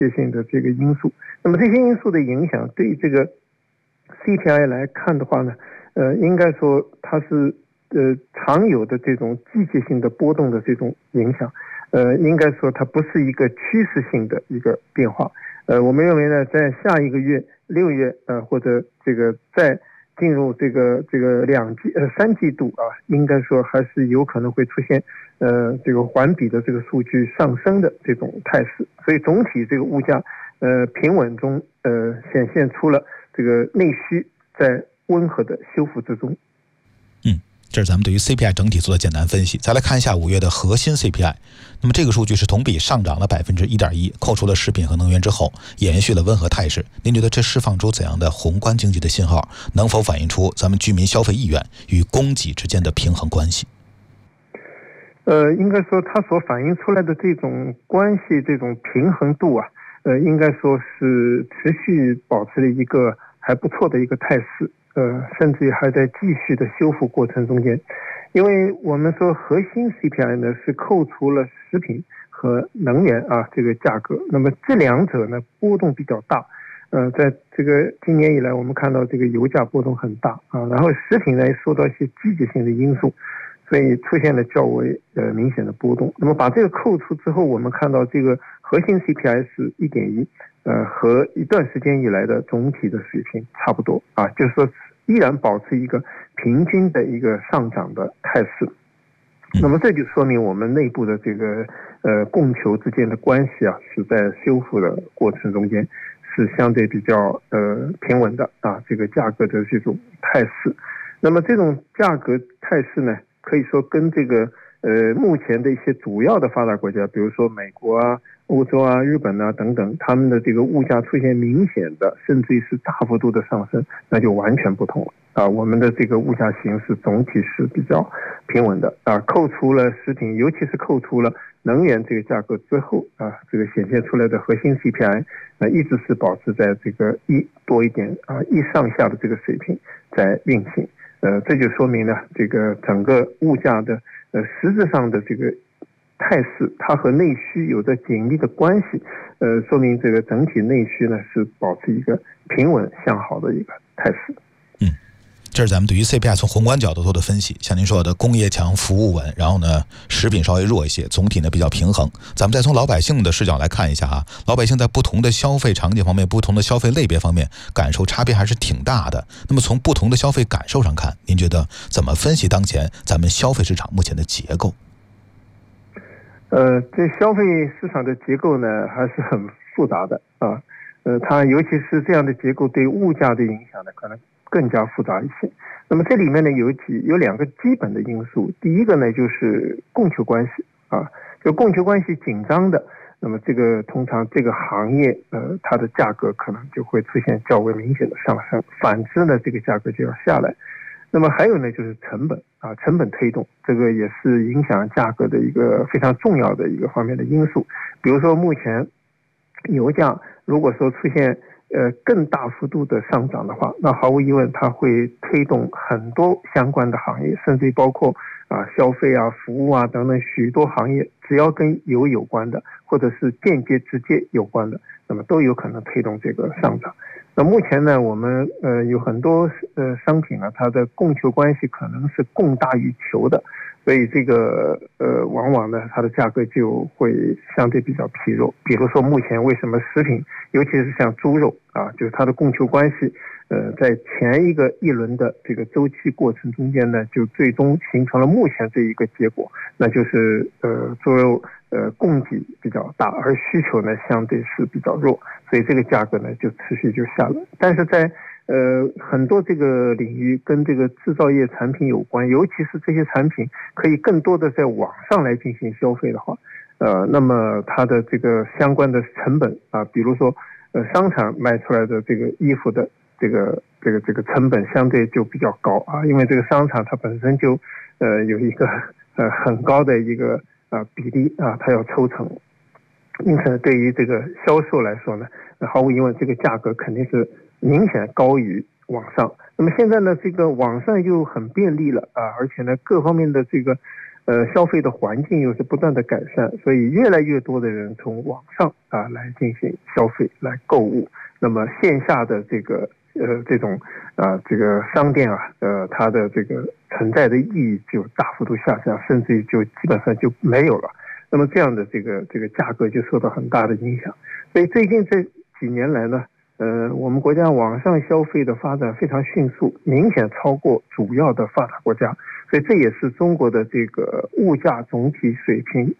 接性的这个因素。那么这些因素的影响对这个 CPI 来看的话呢，应该说它是常有的这种季节性的波动的这种影响，应该说它不是一个趋势性的一个变化。我们认为呢，在下一个月6月或者这个在进入这个3季度啊，应该说还是有可能会出现这个环比的这个数据上升的这种态势。所以总体这个物价平稳中显现出了这个内需在温和的修复之中。 这是咱们对于 CPI 整体做的简单分析。再来看一下5月的核心 CPI， 那么这个数据是同比上涨了 1.1%， 扣除了食品和能源之后，延续了温和态势。您觉得这释放出怎样的宏观经济的信号？能否反映出咱们居民消费意愿与供给之间的平衡关系？ 应该说它所反映出来的这种关系，这种平衡度啊，应该说是持续保持了一个还不错的一个态势。甚至于还在继续的修复过程中间。因为我们说核心 CPI 呢是扣除了食品和能源啊这个价格，那么这两者呢波动比较大。在这个今年以来我们看到这个油价波动很大啊，然后食品呢受到一些季节性的因素，所以出现了较为明显的波动。那么把这个扣除之后，我们看到这个核心 CPI 是 1.1，和一段时间以来的总体的水平差不多啊，就是说依然保持一个平均的一个上涨的态势。那么这就说明我们内部的这个供求之间的关系啊，是在修复的过程中间是相对比较平稳的啊，这个价格的这种态势。那么这种价格态势呢，可以说跟这个目前的一些主要的发达国家，比如说美国啊、欧洲啊、日本啊等等，他们的这个物价出现明显的甚至于是大幅度的上升，那就完全不同了啊。我们的这个物价形势总体是比较平稳的啊，扣除了食品，尤其是扣除了能源这个价格之后啊，这个显现出来的核心 CPI 一直是保持在这个1多一点啊1上下的这个水平在运行。这就说明呢，这个整个物价的实质上的这个态势，它和内需有着紧密的关系。说明这个整体内需呢是保持一个平稳向好的一个态势。 这是咱们对于 CPI 从宏观角度做的分析，像您说的工业强服务稳，然后呢食品稍微弱一些，总体呢比较平衡。咱们再从老百姓的视角来看一下啊，老百姓在不同的消费场景方面，不同的消费类别方面感受差别还是挺大的。那么从不同的消费感受上看，您觉得怎么分析当前咱们消费市场目前的结构？ 这消费市场的结构呢还是很复杂的啊。它尤其是这样的结构对物价的影响呢可能更加复杂一些。那么这里面呢有两个基本的因素。第一个呢就是供求关系啊，就供求关系紧张的，那么这个通常这个行业它的价格可能就会出现较为明显的上升，反之呢这个价格就要下来。那么还有呢就是成本啊，成本推动，这个也是影响价格的一个非常重要的一个方面的因素。比如说目前油价如果说出现更大幅度的上涨的话，那毫无疑问它会推动很多相关的行业，甚至于包括消费啊、服务啊等等许多行业，只要跟油有关的或者是间接直接有关的，那么都有可能推动这个上涨。那目前呢我们有很多商品啊，它的供求关系可能是供大于求的，所以这个往往呢它的价格就会相对比较疲弱。比如说目前为什么食品尤其是像猪肉啊，就是它的供求关系在前一轮的这个周期过程中间呢，就最终形成了目前这一个结果，那就是猪肉供给比较大，而需求呢相对是比较弱，所以这个价格呢就持续就下来。但是在很多这个领域跟这个制造业产品有关，尤其是这些产品可以更多的在网上来进行消费的话，那么它的这个相关的成本啊，比如说商场卖出来的这个衣服的这个成本相对就比较高啊，因为这个商场它本身就有一个很高的一个比例啊，它要抽成，因此对于这个销售来说呢，毫无疑问这个价格肯定是明显高于网上。那么现在呢这个网上又很便利了啊，而且呢各方面的这个消费的环境又是不断的改善，所以越来越多的人从网上来进行消费、来购物。那么线下的这个这种这个商店它的这个存在的意义就大幅度下降，甚至于就基本上就没有了。那么这样的这个价格就受到很大的影响。所以最近这几年来呢，我们国家网上消费的发展非常迅速，明显超过主要的发达国家。所以这也是中国的这个物价总体水平